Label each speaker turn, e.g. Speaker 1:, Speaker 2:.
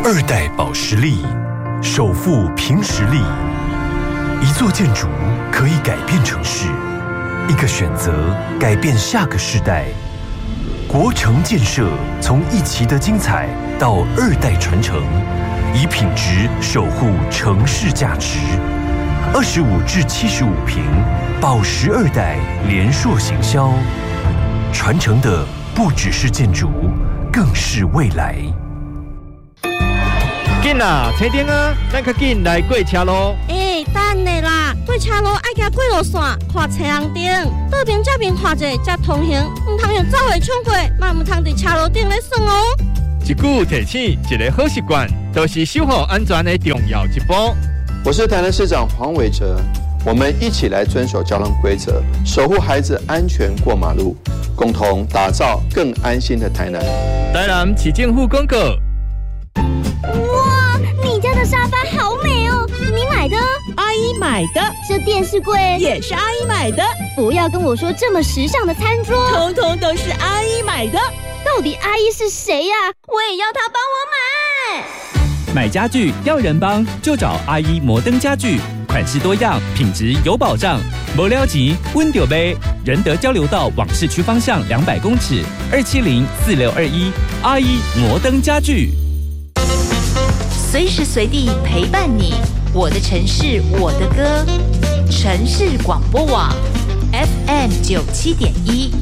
Speaker 1: 二代保实力，首富凭实力。一座建筑可以改变城市，一个选择改变下个世代。国城建设从一期的精彩到二代传承，以品质守护城市价值。25至75坪，保实二代联硕行销，传承的不只是建筑，更是未来。
Speaker 2: 紧啦，青丁啊，咱较紧来过车路。
Speaker 3: 等下啦，过车路爱行过路线，看车红灯，倒边这边看者才通行，唔通用走回冲过，嘛唔通伫车路顶咧耍哦。
Speaker 2: 一句提醒，一个好习惯，都是守护安全的重要一步。
Speaker 4: 我是台南市长黄伟哲，我们一起来遵守交通规则，守护孩子安全过马路，共同打造更安心的台南。
Speaker 2: 台南市政府广告。
Speaker 5: 哇，你家的沙发好美哦，你买的？
Speaker 6: 阿姨买的。
Speaker 5: 这电视柜
Speaker 6: 也是阿姨买的。
Speaker 5: 不要跟我说这么时尚的餐桌，
Speaker 6: 通通都是阿姨买的。
Speaker 5: 到底阿姨是谁呀？我也要她帮我买。
Speaker 7: 买家具要人帮，就找阿姨摩登家具，款式多样，品质有保障。没了钱，温就买。仁德交流道往市区方向200公尺，2704621，阿姨摩登家具。
Speaker 8: 随时随地陪伴你，我的城市，我的歌。城市广播网 FM97.1